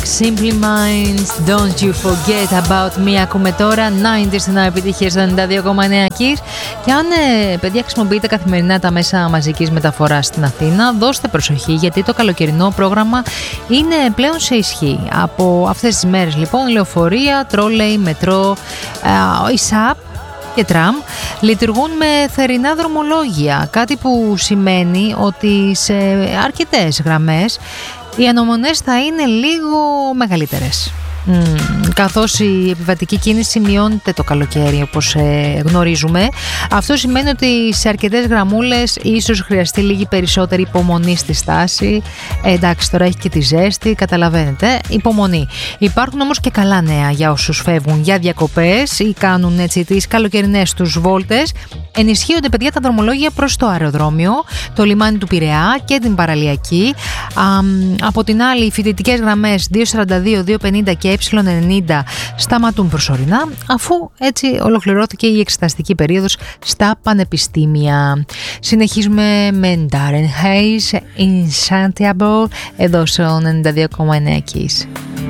Simply Minds, Don't You Forget About Me. Ακούμε τώρα 90's στην επιτυχία στα 92,9 Kiss. Και αν παιδιά χρησιμοποιείτε καθημερινά τα μέσα μαζικής μεταφοράς στην Αθήνα, δώστε προσοχή, γιατί το καλοκαιρινό πρόγραμμα είναι πλέον σε ισχύ. Από αυτές τις μέρες λοιπόν λεωφορεία, τρόλεϊ, μετρό, ΙΣΑΠ και τραμ λειτουργούν με θερινά δρομολόγια, κάτι που σημαίνει ότι σε αρκετές γραμμές οι αναμονές θα είναι λίγο μεγαλύτερες. Καθώς η επιβατική κίνηση μειώνεται το καλοκαίρι, όπως γνωρίζουμε, αυτό σημαίνει ότι σε αρκετές γραμμούλες ίσως χρειαστεί λίγη περισσότερη υπομονή στη στάση. Εντάξει, τώρα έχει και τη ζέστη, καταλαβαίνετε, υπομονή. Υπάρχουν όμως και καλά νέα για όσους φεύγουν για διακοπές ή κάνουν έτσι τις καλοκαιρινές τους βόλτες. Ενισχύονται, παιδιά, τα δρομολόγια προς το αεροδρόμιο, το λιμάνι του Πειραιά και την παραλιακή. Από την άλλη, οι φοιτητικές γραμμές 242, 250 και ε90 σταματούν προσωρινά, αφού έτσι ολοκληρώθηκε η εξεταστική περίοδος στα πανεπιστήμια. Συνεχίζουμε με Darren Hayes, Insatiable, εδώ στο 92,9 Kiss.